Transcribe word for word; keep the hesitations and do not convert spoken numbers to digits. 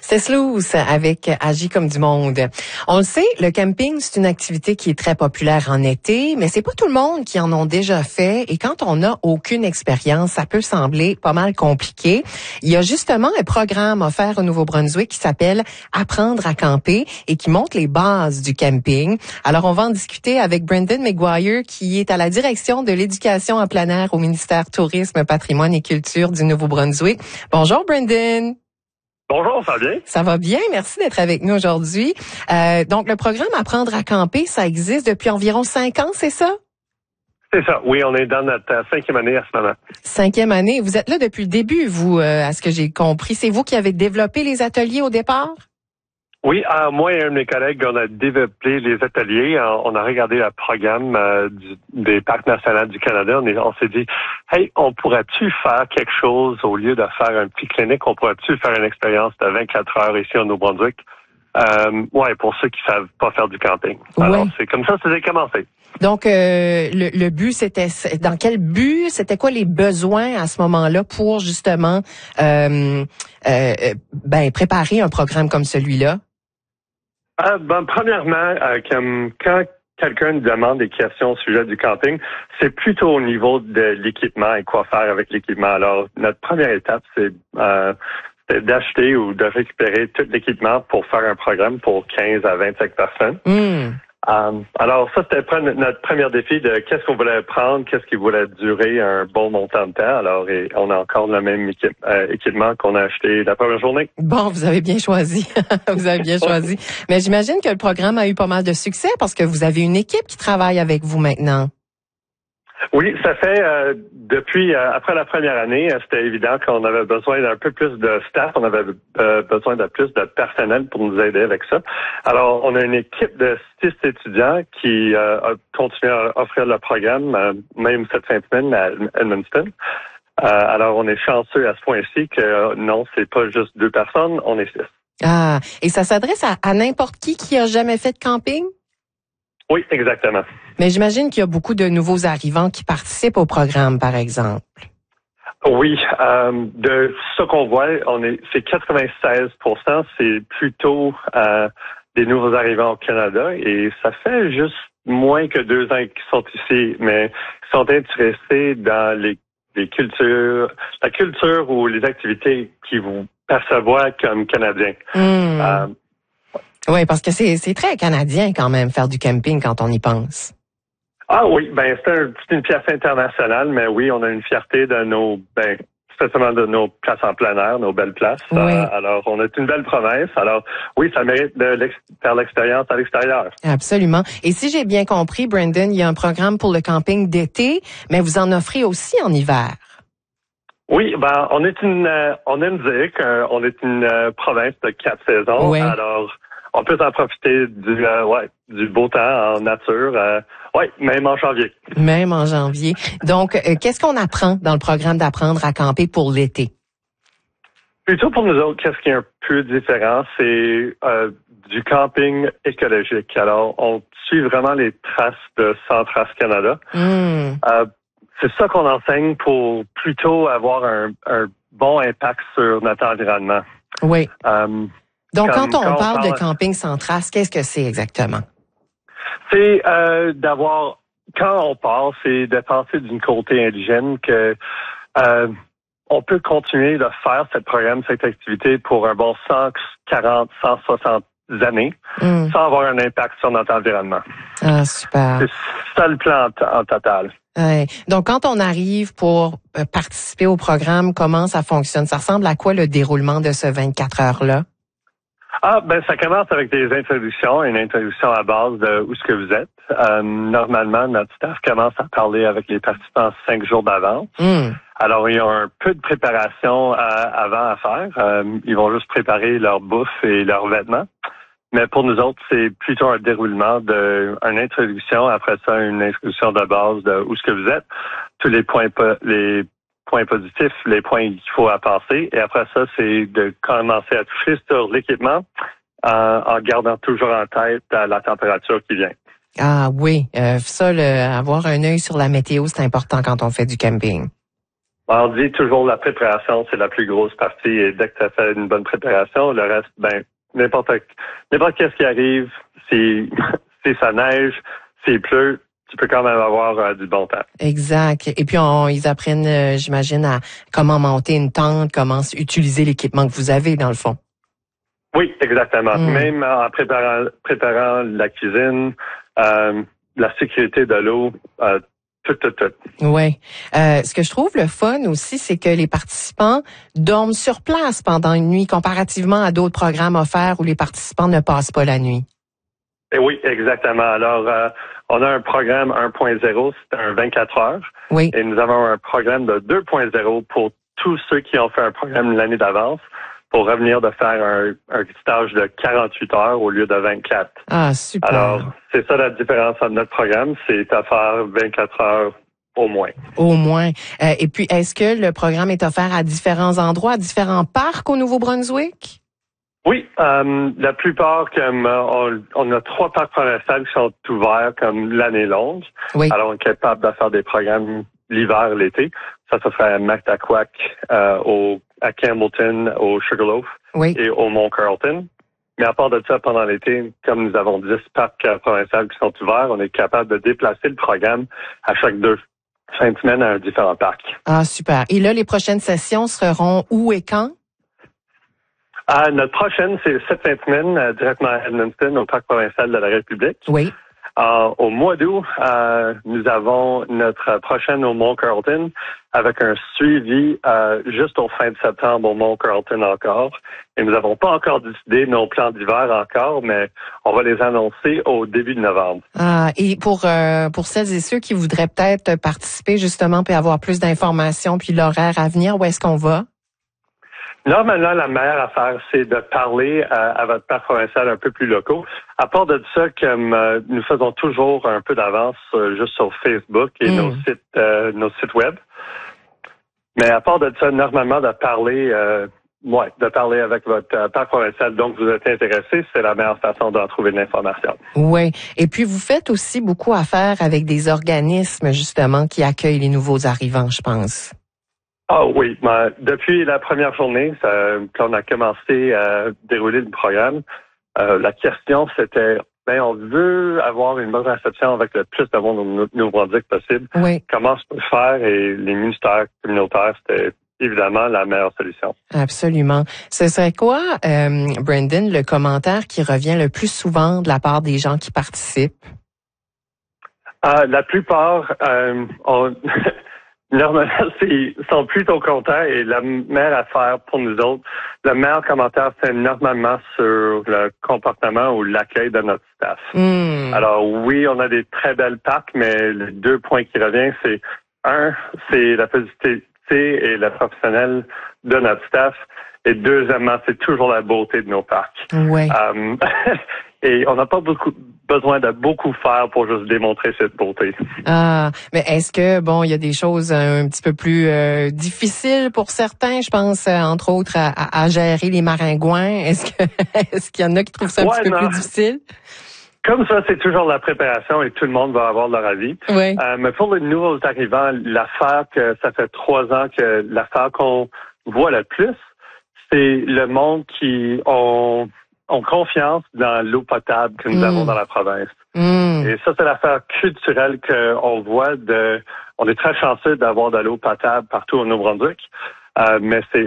C'est Sluice avec Agis comme du monde. On le sait, le camping, c'est une activité qui est très populaire en été, mais c'est pas tout le monde qui en ont déjà fait. Et quand on n'a aucune expérience, ça peut sembler pas mal compliqué. Il y a justement un programme offert au Nouveau-Brunswick qui s'appelle Apprendre à camper et qui montre les bases du camping. Alors, on va en discuter avec Brendan McGuire, qui est à la direction de l'éducation en plein air au ministère Tourisme, Patrimoine et Culture du Nouveau-Brunswick. Bonjour, Brendan. Bonjour, ça va bien? Ça va bien, merci d'être avec nous aujourd'hui. Euh, donc, le programme Apprendre à camper, ça existe depuis environ cinq ans, c'est ça? C'est ça, oui, on est dans notre euh, cinquième année à ce moment. Cinquième année. Vous êtes là depuis le début, vous, euh, à ce que j'ai compris. C'est vous qui avez développé les ateliers au départ? Oui, euh, moi et un de mes collègues, on a développé les ateliers. Euh, on a regardé le programme euh, du, des Parcs nationaux du Canada. On, est, on s'est dit, hey, on pourrait-tu faire quelque chose au lieu de faire un petit clinique? On pourrait-tu faire une expérience de vingt-quatre heures ici au Nouveau-Brunswick? Euh, ouais, pour ceux qui savent pas faire du camping. Alors, ouais. C'est comme ça que ça a commencé. Donc, euh, le, le but, c'était dans quel but? C'était quoi les besoins à ce moment-là pour justement euh, euh, ben préparer un programme comme celui-là? Ah, ben, premièrement, euh, comme quand quelqu'un nous demande des questions au sujet du camping, c'est plutôt au niveau de l'équipement et quoi faire avec l'équipement. Alors, notre première étape, c'est euh, d'acheter ou de récupérer tout l'équipement pour faire un programme pour quinze à vingt-cinq personnes. Mm. Um, alors ça, c'était notre premier défi de qu'est-ce qu'on voulait prendre, qu'est-ce qui voulait durer un bon montant de temps. Alors, et on a encore le même équipe, euh, équipement qu'on a acheté la première journée. Bon, vous avez bien choisi. Vous avez bien choisi. Mais j'imagine que le programme a eu pas mal de succès parce que vous avez une équipe qui travaille avec vous maintenant. Oui, ça fait euh, depuis euh, après la première année, euh, c'était évident qu'on avait besoin d'un peu plus de staff, on avait euh, besoin de plus de personnel pour nous aider avec ça. Alors, on a une équipe de six étudiants qui euh, a continué à offrir le programme, euh, même cette fin de semaine à Edmundston. Euh, alors, on est chanceux à ce point-ci que euh, non, c'est pas juste deux personnes, on est six. Ah, et ça s'adresse à, à n'importe qui qui a jamais fait de camping? Oui, exactement. Mais j'imagine qu'il y a beaucoup de nouveaux arrivants qui participent au programme, par exemple. Oui, euh, de ce qu'on voit, on est, c'est quatre-vingt-seize pour cent, c'est plutôt euh, des nouveaux arrivants au Canada et ça fait juste moins que deux ans qu'ils sont ici, mais ils sont intéressés dans les, les cultures, la culture ou les activités qui vous perçoivent comme Canadiens. Mmh. Euh, Oui, parce que c'est, c'est très canadien quand même, faire du camping quand on y pense. Ah oui, ben c'est, un, c'est une pièce internationale, mais oui, on a une fierté de nos, ben, spécialement de nos places en plein air, nos belles places. Oui. Euh, alors, on est une belle province. Alors, oui, ça mérite de l'ex- faire l'expérience à l'extérieur. Absolument. Et si j'ai bien compris, Brendan, il y a un programme pour le camping d'été, mais vous en offrez aussi en hiver. Oui, ben on est une, euh, on aime dire qu'on est une euh, province de quatre saisons. Oui. Alors, on peut en profiter du, euh, ouais, du beau temps en nature. Euh, oui, même en janvier. Même en janvier. Donc, euh, qu'est-ce qu'on apprend dans le programme d'apprendre à camper pour l'été? Plutôt pour nous autres, qu'est-ce qui est un peu différent, c'est euh, du camping écologique. Alors, on suit vraiment les traces de Centrace Canada. Mm. Euh, c'est ça qu'on enseigne pour plutôt avoir un, un bon impact sur notre environnement. Oui. Euh, Donc, Comme, quand on quand parle, on parle de camping sans trace, qu'est-ce que c'est exactement? C'est euh, d'avoir, quand on part, c'est de penser d'une côté indigène que euh, on peut continuer de faire ce programme, cette activité pour un bon cent quarante, cent soixante années mm. sans avoir un impact sur notre environnement. Ah, super. C'est ça le plan en, en total. Ouais. Donc, quand on arrive pour euh, participer au programme, comment ça fonctionne? Ça ressemble à quoi le déroulement de ce vingt-quatre heures-là? Ah, ben ça commence avec des introductions, une introduction à base de où est-ce que vous êtes. Euh, normalement, notre staff commence à parler avec les participants cinq jours d'avance. Mm. Alors, il y a un peu de préparation euh, avant à faire. Euh, ils vont juste préparer leur bouffe et leurs vêtements. Mais pour nous autres, c'est plutôt un déroulement de une introduction, après ça, une introduction de base de où est-ce que vous êtes, tous les points les points positifs, les points qu'il faut à passer. Et après ça, c'est de commencer à toucher sur l'équipement euh, en gardant toujours en tête euh, la température qui vient. Ah oui, euh, ça, le, avoir un œil sur la météo, c'est important quand on fait du camping. On dit toujours la préparation, c'est la plus grosse partie. Et dès que tu as fait une bonne préparation, le reste, ben, n'importe, n'importe qu'est-ce qui arrive, si, si ça neige, s'il pleut, tu peux quand même avoir euh, du bon temps. Exact. Et puis, on, ils apprennent, euh, j'imagine, à comment monter une tente, comment utiliser l'équipement que vous avez, dans le fond. Oui, exactement. Mm. Même en préparant, préparant la cuisine, euh, la sécurité de l'eau, euh, tout, tout, tout. Oui. Euh, ce que je trouve le fun aussi, c'est que les participants dorment sur place pendant une nuit, comparativement à d'autres programmes offerts où les participants ne passent pas la nuit. Et oui, exactement. Alors, euh, on a un programme un point zéro, c'est un vingt-quatre heures. Oui. Et nous avons un programme de deux point zéro pour tous ceux qui ont fait un programme l'année d'avance, pour revenir de faire un, un stage de quarante-huit heures au lieu de vingt-quatre. Ah, super. Alors, c'est ça la différence entre notre programme, c'est à faire vingt-quatre heures au moins. Au moins. Euh, et puis, est-ce que le programme est offert à différents endroits, à différents parcs au Nouveau-Brunswick? Oui, euh, la plupart, comme on, on a trois parcs provinciaux qui sont ouverts comme l'année longue. Oui. Alors, on est capable de faire des programmes l'hiver, l'été. Ça, ça serait à Mactaquac, euh, au, à Campbellton, au Sugarloaf oui. et au Mont Carlton. Mais à part de ça, pendant l'été, comme nous avons dix parcs euh, provinciaux qui sont ouverts, on est capable de déplacer le programme à chaque deux fins de semaine à un différent parc. Ah, super. Et là, les prochaines sessions seront où et quand? Euh, notre prochaine, c'est cette fin de semaine, euh, directement à Edmundston, au Parc provincial de la République. Oui. Euh, au mois d'août, euh, nous avons notre prochaine au Mont Carlton avec un suivi euh, juste au fin de septembre au Mont Carlton encore. Et nous n'avons pas encore décidé nos plans d'hiver encore, mais on va les annoncer au début de novembre. Ah, et pour euh, pour celles et ceux qui voudraient peut-être participer justement puis avoir plus d'informations puis l'horaire à venir, où est-ce qu'on va? Normalement, la meilleure affaire, c'est de parler à, à votre parc provincial un peu plus locaux. À part de ça, comme euh, nous faisons toujours un peu d'avance euh, juste sur Facebook et mm. nos sites euh, nos sites web. Mais à part de ça, normalement, de parler euh, ouais, de parler avec votre euh, parc provincial dont vous êtes intéressé, c'est la meilleure façon d'en trouver de l'information. Oui. Et puis, vous faites aussi beaucoup affaire avec des organismes, justement, qui accueillent les nouveaux arrivants, je pense. Ah oui, ben, depuis la première journée, ça, quand on a commencé à dérouler le programme, euh, la question c'était, ben on veut avoir une bonne réception avec le plus de monde au Nouveau-Brunswick possible. Oui. Comment se peut faire? Et les ministères communautaires, c'était évidemment la meilleure solution. Absolument. Ce serait quoi, euh, Brendan, le commentaire qui revient le plus souvent de la part des gens qui participent? Euh, la plupart, euh, on normalement, ils sont plutôt contents et la meilleure affaire pour nous autres, le meilleur commentaire, c'est normalement sur le comportement ou l'accueil de notre staff. Mm. Alors oui, on a des très belles parcs, mais les deux points qui reviennent, c'est un, c'est la positivité et le professionnel de notre staff. Et deuxièmement, c'est toujours la beauté de nos parcs. Oui. Um, et on n'a pas beaucoup besoin de beaucoup faire pour juste démontrer cette beauté. Ah, mais est-ce que, bon, il y a des choses un petit peu plus euh, difficiles pour certains? Je pense, euh, entre autres, à, à, à gérer les maringouins. Est-ce que est-ce qu'il y en a qui trouvent ça un ouais, petit peu non. plus difficile? Comme ça, c'est toujours la préparation et tout le monde va avoir leur avis. Oui. Euh, mais pour les nouveaux arrivants, l'affaire que ça fait trois ans que l'affaire qu'on voit le plus, c'est le monde qui ont, ont confiance dans l'eau potable que nous mmh. avons dans la province. Mmh. Et ça, c'est l'affaire culturelle qu'on voit de... On est très chanceux d'avoir de l'eau potable partout au Nouveau-Brunswick, euh, mais c'est